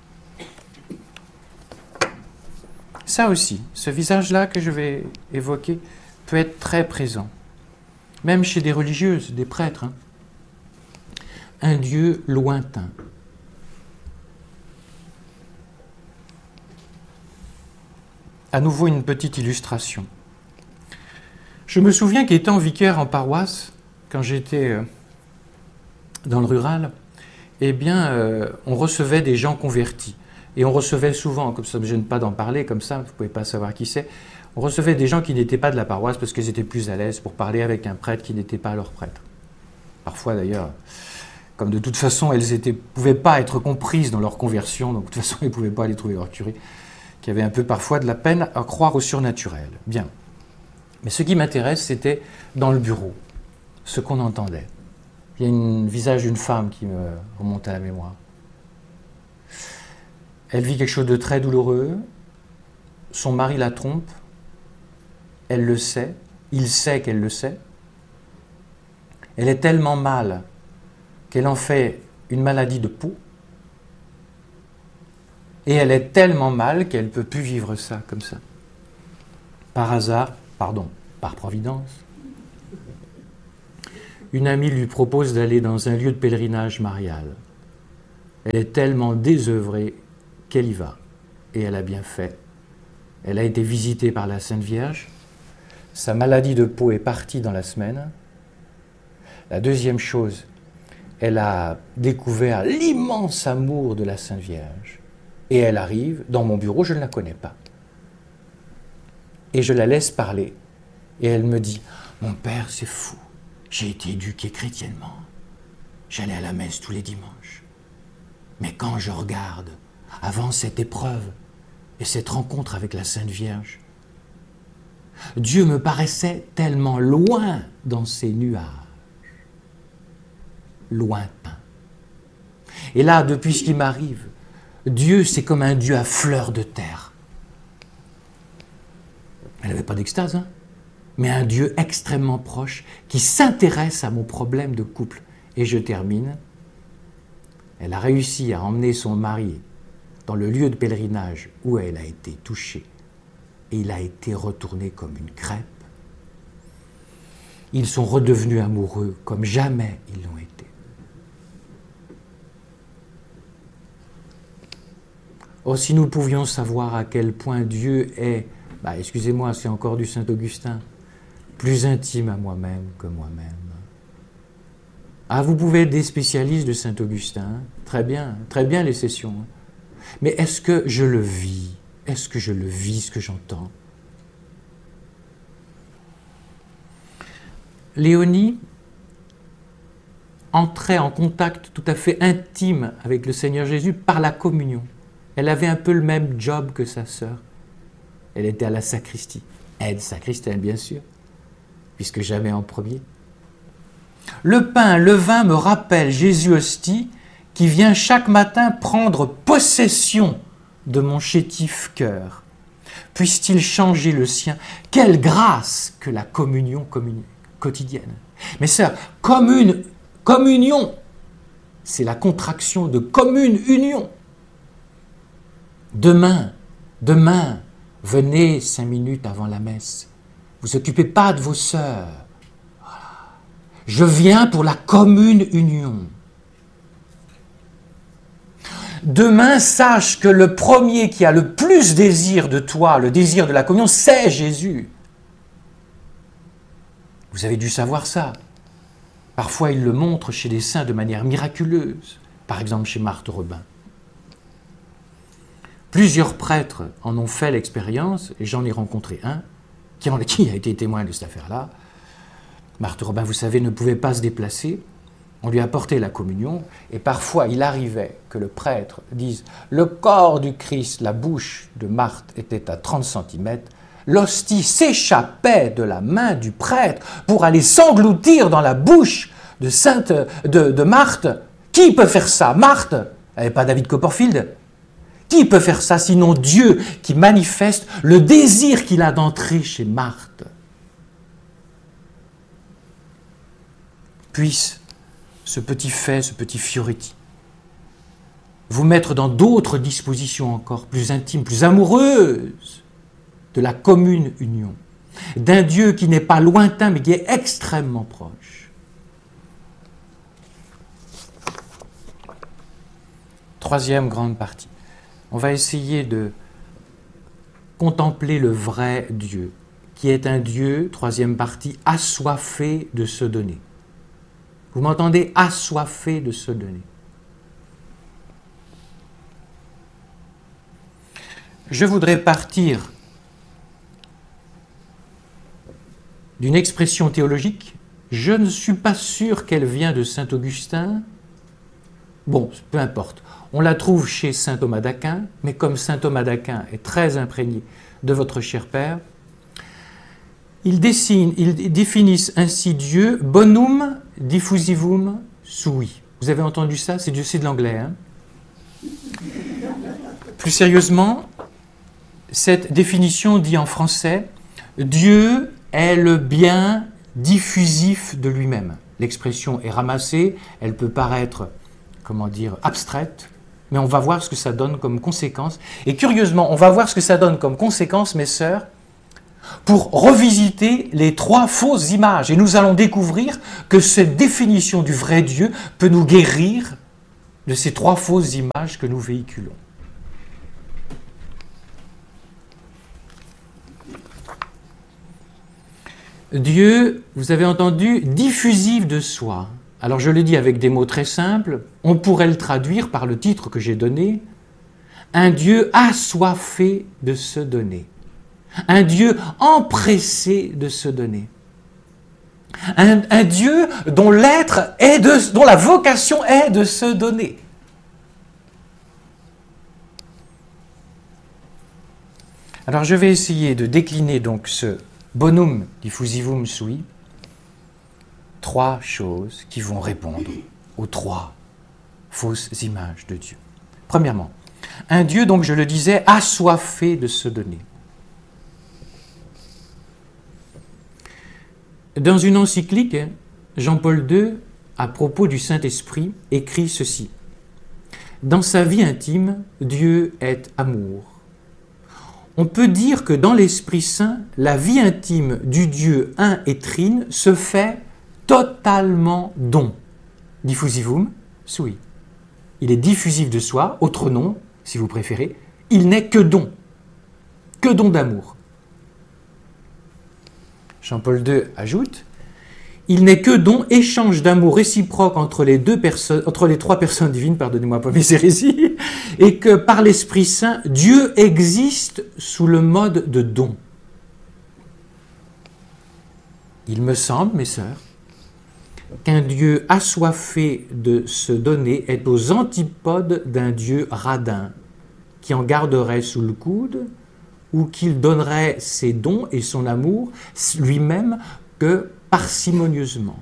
Ça aussi, ce visage-là que je vais évoquer peut être très présent, même chez des religieuses, des prêtres. Un Dieu lointain. À nouveau une petite illustration. Je me souviens qu'étant vicaire en paroisse, quand j'étais dans le rural, eh bien, on recevait des gens convertis. Et on recevait souvent, comme ça ne me gêne pas d'en parler, comme ça, vous ne pouvez pas savoir qui c'est, on recevait des gens qui n'étaient pas de la paroisse parce qu'ils étaient plus à l'aise pour parler avec un prêtre qui n'était pas leur prêtre. Parfois d'ailleurs, comme de toute façon, elles ne pouvaient pas être comprises dans leur conversion, donc de toute façon, elles ne pouvaient pas aller trouver leur curé, qui avait un peu parfois de la peine à croire au surnaturel. Bien. Mais ce qui m'intéresse, c'était dans le bureau, ce qu'on entendait. Il y a un visage d'une femme qui me remonte à la mémoire. Elle vit quelque chose de très douloureux, son mari la trompe, elle le sait, il sait qu'elle le sait. Elle est tellement mal qu'elle en fait une maladie de peau, et elle est tellement mal qu'elle ne peut plus vivre ça comme ça. Par hasard, par providence, une amie lui propose d'aller dans un lieu de pèlerinage marial. Elle est tellement désœuvrée qu'elle y va. Et elle a bien fait. Elle a été visitée par la Sainte Vierge. Sa maladie de peau est partie dans la semaine. La deuxième chose, elle a découvert l'immense amour de la Sainte Vierge. Et elle arrive dans mon bureau, je ne la connais pas. Et je la laisse parler. Et elle me dit, mon père, c'est fou. J'ai été éduqué chrétiennement. J'allais à la messe tous les dimanches. Mais quand je regarde, avant cette épreuve et cette rencontre avec la Sainte Vierge, Dieu me paraissait tellement loin dans ses nuages. Lointain. Et là, depuis ce qui m'arrive, Dieu, c'est comme un Dieu à fleur de terre. Elle n'avait pas d'extase, hein, mais un Dieu extrêmement proche qui s'intéresse à mon problème de couple. Et je termine. Elle a réussi à emmener son mari dans le lieu de pèlerinage où elle a été touchée. Et il a été retourné comme une crêpe. Ils sont redevenus amoureux comme jamais ils l'ont été. Oh, si nous pouvions savoir à quel point Dieu est, excusez-moi, c'est encore du Saint-Augustin, plus intime à moi-même que moi-même. Ah, vous pouvez être des spécialistes de Saint-Augustin, très bien les sessions. Mais est-ce que je le vis? Est-ce que je le vis, ce que j'entends? Léonie entrait en contact tout à fait intime avec le Seigneur Jésus par la communion. Elle avait un peu le même job que sa sœur. Elle était à la sacristie. Aide sacristaine, bien sûr, puisque jamais en premier. Le pain, le vin me rappellent Jésus hostie qui vient chaque matin prendre possession de mon chétif cœur. Puisse-t-il changer le sien? Quelle grâce que la communion quotidienne. Mes sœurs, communion, c'est la contraction de commune union. Demain, venez 5 minutes avant la messe. Vous occupez pas de vos sœurs. Voilà. Je viens pour la commune union. Demain, sache que le premier qui a le plus désir de toi, le désir de la communion, c'est Jésus. Vous avez dû savoir ça. Parfois, il le montre chez des saints de manière miraculeuse. Par exemple, chez Marthe Robin. Plusieurs prêtres en ont fait l'expérience, et j'en ai rencontré un qui a été témoin de cette affaire-là. Marthe Robin, vous savez, ne pouvait pas se déplacer. On lui apportait la communion, et parfois il arrivait que le prêtre dise « Le corps du Christ, la bouche de Marthe était à 30 cm, l'hostie s'échappait de la main du prêtre pour aller s'engloutir dans la bouche de Marthe. Qui peut faire ça? Marthe? Elle n'avait pas David Copperfield. Qui peut faire ça sinon Dieu qui manifeste le désir qu'il a d'entrer chez Marthe? Puisse ce petit fait, ce petit Fioretti, vous mettre dans d'autres dispositions encore plus intimes, plus amoureuses de la commune union, d'un Dieu qui n'est pas lointain mais qui est extrêmement proche. Troisième grande partie. On va essayer de contempler le vrai Dieu, qui est un Dieu, troisième partie, assoiffé de se donner. Vous m'entendez? Assoiffé de se donner. Je voudrais partir d'une expression théologique. Je ne suis pas sûr qu'elle vient de saint Augustin. Bon, peu importe. On la trouve chez saint Thomas d'Aquin, mais comme saint Thomas d'Aquin est très imprégné de votre cher Père, ils définissent ainsi Dieu, bonum diffusivum sui. Vous avez entendu ça? C'est de l'anglais. Hein? Plus sérieusement, cette définition dit en français, Dieu est le bien diffusif de lui-même. L'expression est ramassée, elle peut paraître, abstraite, mais on va voir ce que ça donne comme conséquence. Et curieusement, on va voir ce que ça donne comme conséquence, mes sœurs, pour revisiter les 3 fausses images. Et nous allons découvrir que cette définition du vrai Dieu peut nous guérir de ces 3 fausses images que nous véhiculons. Dieu, vous avez entendu, diffusif de soi. Alors je le dis avec des mots très simples, on pourrait le traduire par le titre que j'ai donné, un Dieu assoiffé de se donner. Un Dieu empressé de se donner. Un Dieu dont l'être est dont la vocation est de se donner. Alors je vais essayer de décliner donc ce bonum diffusivum sui, 3 choses qui vont répondre aux 3 fausses images de Dieu. Premièrement, un Dieu, donc je le disais, assoiffé de se donner. Dans une encyclique, Jean-Paul II, à propos du Saint-Esprit, écrit ceci. « Dans sa vie intime, Dieu est amour. On peut dire que dans l'Esprit Saint, la vie intime du Dieu un et trine se fait totalement don. Diffusivum sui. Il est diffusif de soi, autre nom, si vous préférez. Il n'est que don d'amour. » Jean-Paul II ajoute « Il n'est que don, échange d'amour réciproque entre les trois personnes divines, pardonnez-moi pour mes hérésies, et que par l'Esprit Saint, Dieu existe sous le mode de don. Il me semble, mes sœurs, qu'un Dieu assoiffé de se donner est aux antipodes d'un Dieu radin, qui en garderait sous le coude, ou qu'il donnerait ses dons et son amour lui-même que parcimonieusement.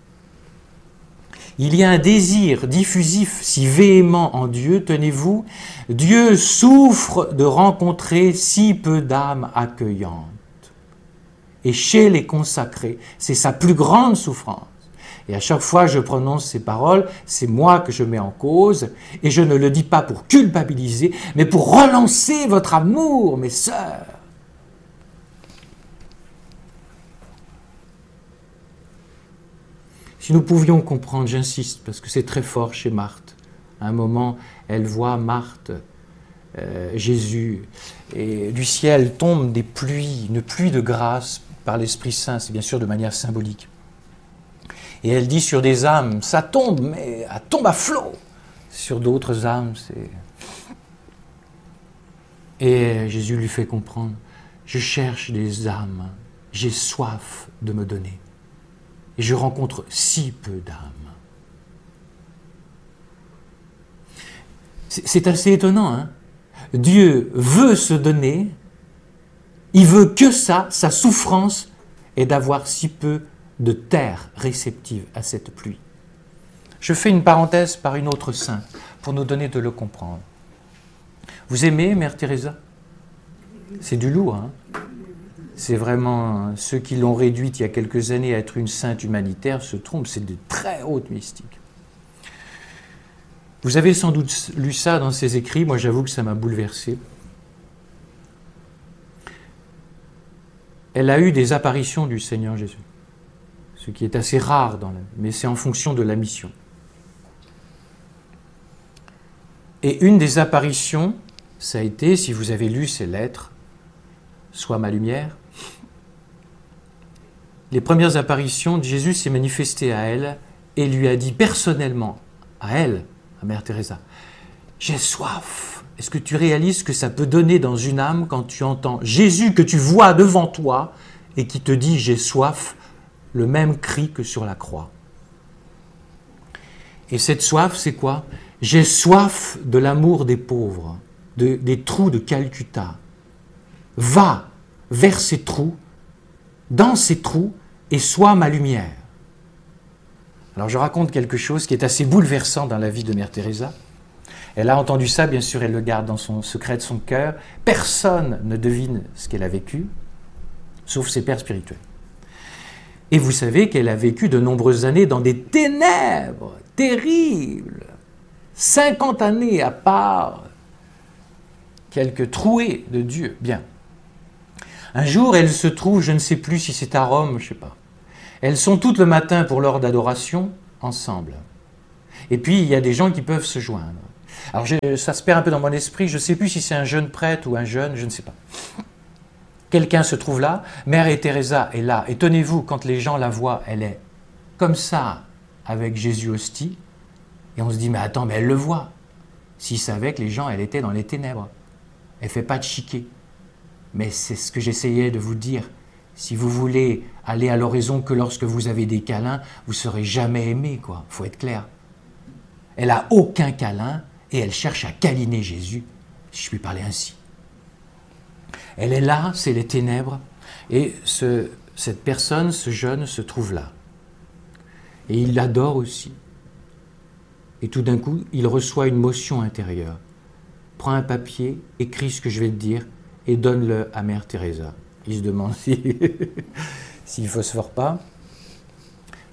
Il y a un désir diffusif si véhément en Dieu, tenez-vous, Dieu souffre de rencontrer si peu d'âmes accueillantes. Et chez les consacrés, c'est sa plus grande souffrance. Et à chaque fois que je prononce ces paroles, c'est moi que je mets en cause, et je ne le dis pas pour culpabiliser, mais pour relancer votre amour, mes sœurs. Si nous pouvions comprendre, j'insiste, parce que c'est très fort chez Marthe. À un moment, elle voit Marthe, Jésus, et du ciel tombe des pluies, une pluie de grâce par l'Esprit Saint, c'est bien sûr de manière symbolique. Et elle dit sur des âmes, ça tombe, mais elle tombe à flot. Sur d'autres âmes, c'est... Et Jésus lui fait comprendre, je cherche des âmes, j'ai soif de me donner. Et je rencontre si peu d'âmes. C'est assez étonnant, hein? Dieu veut se donner, il veut que ça, sa souffrance, est d'avoir si peu de terre réceptive à cette pluie. Je fais une parenthèse par une autre sainte, pour nous donner de le comprendre. Vous aimez Mère Teresa? C'est du lourd, hein? C'est vraiment, ceux qui l'ont réduite il y a quelques années à être une sainte humanitaire se trompent, c'est de très haute mystique. Vous avez sans doute lu ça dans ses écrits, moi j'avoue que ça m'a bouleversé. Elle a eu des apparitions du Seigneur Jésus, ce qui est assez rare, mais c'est en fonction de la mission. Et une des apparitions, ça a été, si vous avez lu ses lettres, Sois ma lumière. Les premières apparitions de Jésus s'est manifesté à elle et lui a dit personnellement, à elle, à Mère Teresa, « J'ai soif ». Est-ce que tu réalises ce que ça peut donner dans une âme quand tu entends Jésus que tu vois devant toi et qui te dit « J'ai soif », le même cri que sur la croix. Et cette soif, c'est quoi? J'ai soif de l'amour des pauvres, des trous de Calcutta. Va vers ces trous, dans ces trous, et sois ma lumière. Alors je raconte quelque chose qui est assez bouleversant dans la vie de Mère Teresa. Elle a entendu ça, bien sûr, elle le garde dans son secret de son cœur. Personne ne devine ce qu'elle a vécu, sauf ses pères spirituels. Et vous savez qu'elle a vécu de nombreuses années dans des ténèbres terribles. 50 années à part quelques trouées de Dieu. Bien. Un jour, elle se trouve, je ne sais plus si c'est à Rome, je ne sais pas. Elles sont toutes le matin pour l'heure d'adoration, ensemble. Et puis, il y a des gens qui peuvent se joindre. Alors, ça se perd un peu dans mon esprit, je ne sais plus si c'est un jeune prêtre ou un jeune, je ne sais pas. Quelqu'un se trouve là, Mère Teresa est là. Et tenez-vous, quand les gens la voient, elle est comme ça, avec Jésus hostie. Et on se dit, mais attends, mais elle le voit. S'il savait que les gens, elle était dans les ténèbres. Elle ne fait pas de chiquet. Mais c'est ce que j'essayais de vous dire. Si vous voulez aller à l'horizon que lorsque vous avez des câlins, vous ne serez jamais aimé, quoi. Il faut être clair. Elle n'a aucun câlin et elle cherche à câliner Jésus, si je puis parler ainsi. Elle est là, c'est les ténèbres, et cette personne, ce jeune, se trouve là. Et il l'adore aussi. Et tout d'un coup, il reçoit une motion intérieure. Prends un papier, écris ce que je vais te dire, et donne-le à Mère Teresa. Il se demande s'il ne phosphore pas.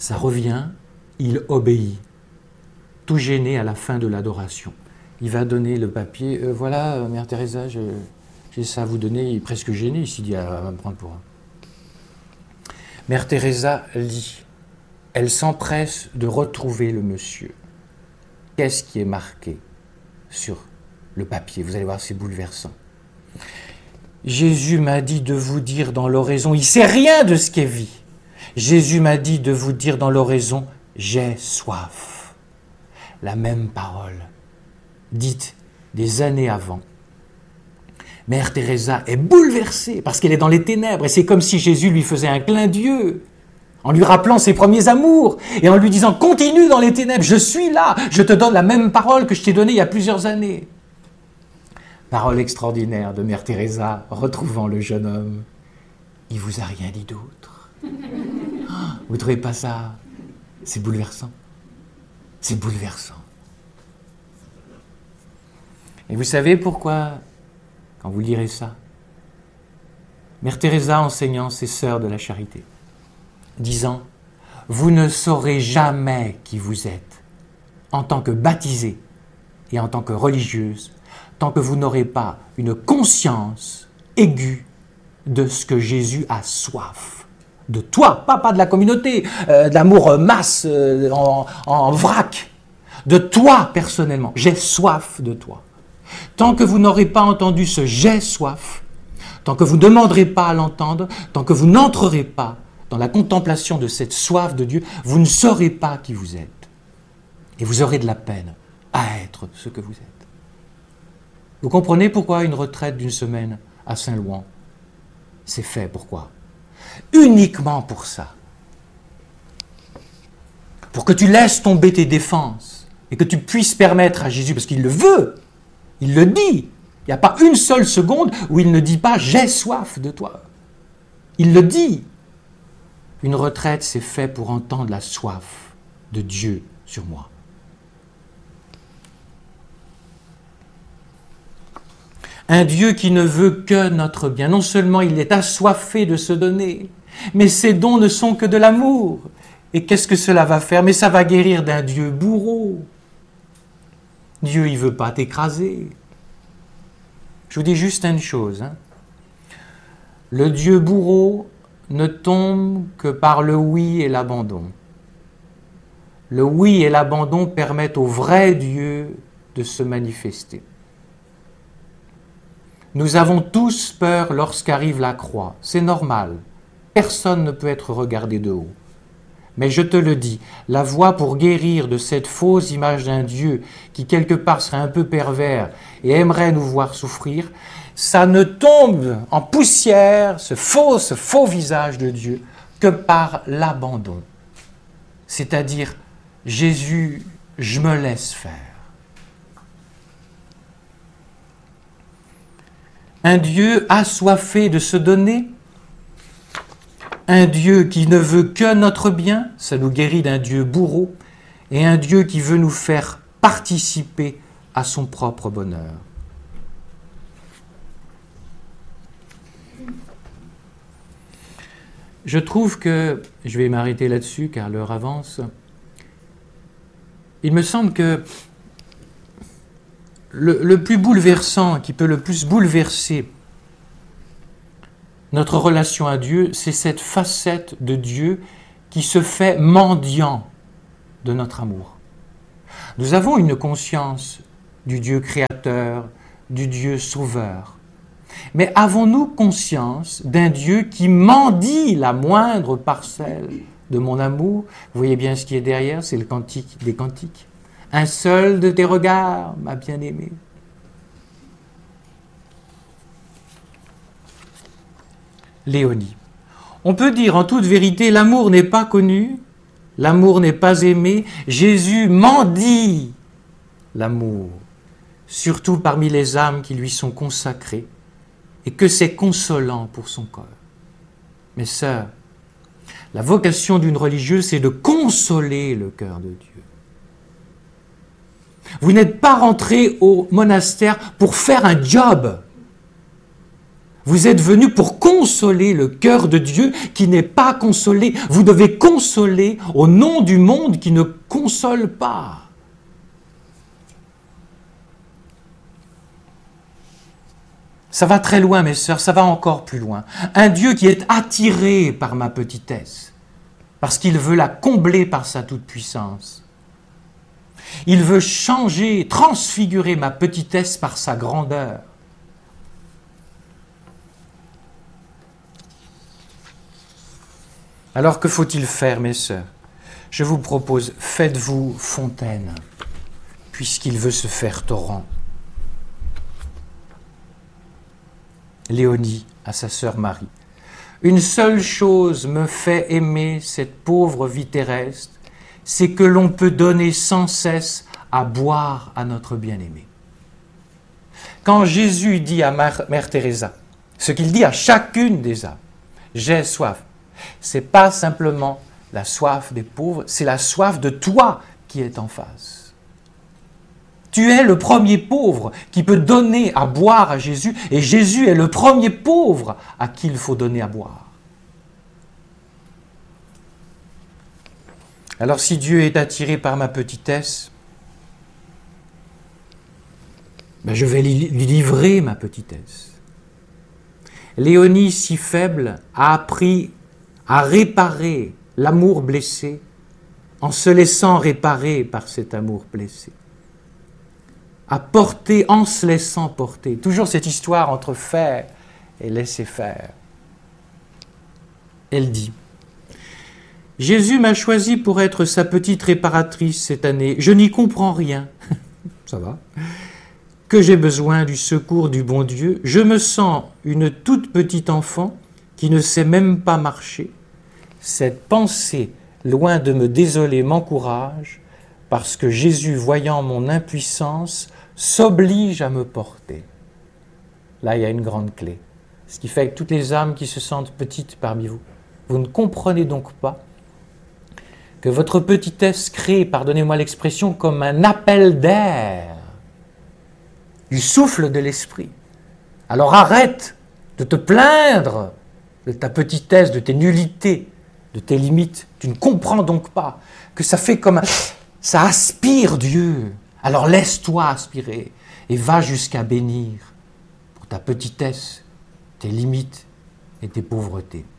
Ça revient, il obéit, tout gêné à la fin de l'adoration. Il va donner le papier. Voilà, Mère Teresa, j'ai ça à vous donner. Il est presque gêné, il s'est dit, elle va me prendre pour un. Mère Teresa lit. Elle s'empresse de retrouver le monsieur. Qu'est-ce qui est marqué sur le papier? Vous allez voir, c'est bouleversant. Jésus m'a dit de vous dire dans l'oraison, il ne sait rien de ce qu'est vie. Jésus m'a dit de vous dire dans l'oraison, j'ai soif. La même parole, dite des années avant. Mère Teresa est bouleversée parce qu'elle est dans les ténèbres et c'est comme si Jésus lui faisait un clin d'yeux en lui rappelant ses premiers amours et en lui disant « Continue dans les ténèbres, je suis là, je te donne la même parole que je t'ai donnée il y a plusieurs années. » Parole extraordinaire de Mère Teresa retrouvant le jeune homme. Il vous a rien dit d'autre. Vous ne trouvez pas ça? C'est bouleversant. C'est bouleversant. Et vous savez pourquoi, quand vous lirez ça, Mère Teresa enseignant ses sœurs de la charité, disant « Vous ne saurez jamais qui vous êtes en tant que baptisée et en tant que religieuse, tant que vous n'aurez pas une conscience aiguë de ce que Jésus a soif. De toi, pas de la communauté, de l'amour masse en vrac. De toi personnellement, j'ai soif de toi. Tant que vous n'aurez pas entendu ce « j'ai soif », tant que vous ne demanderez pas à l'entendre, tant que vous n'entrerez pas dans la contemplation de cette soif de Dieu, vous ne saurez pas qui vous êtes. Et vous aurez de la peine à être ce que vous êtes. Vous comprenez pourquoi une retraite d'une semaine à Saint-Louan, c'est fait, pourquoi? Uniquement pour ça. Pour que tu laisses tomber tes défenses et que tu puisses permettre à Jésus, parce qu'il le veut, il le dit. Il n'y a pas une seule seconde où il ne dit pas « j'ai soif de toi ». Il le dit. Une retraite, c'est fait pour entendre la soif de Dieu sur moi. Un Dieu qui ne veut que notre bien. Non seulement il est assoiffé de se donner, mais ses dons ne sont que de l'amour. Et qu'est-ce que cela va faire? Mais ça va guérir d'un Dieu bourreau. Dieu, il ne veut pas t'écraser. Je vous dis juste une chose. Le Dieu bourreau ne tombe que par le oui et l'abandon. Le oui et l'abandon permettent au vrai Dieu de se manifester. Nous avons tous peur lorsqu'arrive la croix. C'est normal. Personne ne peut être regardé de haut. Mais je te le dis, la voie pour guérir de cette fausse image d'un Dieu qui quelque part serait un peu pervers et aimerait nous voir souffrir, ça ne tombe en poussière, ce faux visage de Dieu, que par l'abandon. C'est-à-dire, Jésus, je me laisse faire. Un Dieu assoiffé de se donner, un Dieu qui ne veut que notre bien, ça nous guérit d'un Dieu bourreau, et un Dieu qui veut nous faire participer à son propre bonheur. Je trouve que, je vais m'arrêter là-dessus car l'heure avance, il me semble que le plus bouleversant, qui peut le plus bouleverser notre relation à Dieu, c'est cette facette de Dieu qui se fait mendiant de notre amour. Nous avons une conscience du Dieu créateur, du Dieu sauveur. Mais avons-nous conscience d'un Dieu qui mendie la moindre parcelle de mon amour? Vous voyez bien ce qui est derrière, c'est le cantique des cantiques. Un seul de tes regards, ma bien-aimée. Léonie. On peut dire en toute vérité, l'amour n'est pas connu, l'amour n'est pas aimé, Jésus mendie l'amour, surtout parmi les âmes qui lui sont consacrées, et que c'est consolant pour son corps. Mes sœurs, la vocation d'une religieuse, c'est de consoler le cœur de Dieu. Vous n'êtes pas rentré au monastère pour faire un job. Vous êtes venus pour consoler le cœur de Dieu qui n'est pas consolé. Vous devez consoler au nom du monde qui ne console pas. Ça va très loin, mes sœurs, ça va encore plus loin. Un Dieu qui est attiré par ma petitesse, parce qu'il veut la combler par sa toute-puissance. Il veut changer, transfigurer ma petitesse par sa grandeur. Alors que faut-il faire, mes sœurs? Je vous propose, faites-vous fontaine, puisqu'il veut se faire torrent. Léonie à sa sœur Marie. Une seule chose me fait aimer cette pauvre vie terrestre, c'est que l'on peut donner sans cesse à boire à notre bien-aimé. Quand Jésus dit à Mère Teresa, ce qu'il dit à chacune des âmes, j'ai soif, c'est pas simplement la soif des pauvres, c'est la soif de toi qui est en face. Tu es le premier pauvre qui peut donner à boire à Jésus, et Jésus est le premier pauvre à qui il faut donner à boire. Alors si Dieu est attiré par ma petitesse, je vais lui livrer ma petitesse. Léonie, si faible, a appris à réparer l'amour blessé en se laissant réparer par cet amour blessé. À porter en se laissant porter. Toujours cette histoire entre faire et laisser faire. Elle dit, Jésus m'a choisi pour être sa petite réparatrice cette année. Je n'y comprends rien. Ça va. Que j'ai besoin du secours du bon Dieu. Je me sens une toute petite enfant qui ne sait même pas marcher. Cette pensée, loin de me désoler, m'encourage, parce que Jésus, voyant mon impuissance, s'oblige à me porter. Là, il y a une grande clé. Ce qui fait que toutes les âmes qui se sentent petites parmi vous, vous ne comprenez donc pas que votre petitesse crée, pardonnez-moi l'expression, comme un appel d'air, du souffle de l'esprit. Alors arrête de te plaindre de ta petitesse, de tes nullités, de tes limites. Tu ne comprends donc pas que ça fait comme ça aspire Dieu. Alors laisse-toi aspirer et va jusqu'à bénir pour ta petitesse, tes limites et tes pauvretés.